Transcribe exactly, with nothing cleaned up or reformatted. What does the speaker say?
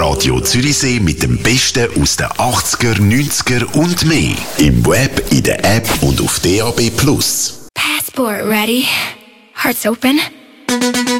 Radio Zürichsee mit dem Besten aus den achtziger, neunziger und mehr. Im Web, in der App und auf D A B Plus. Passport ready. Hearts open.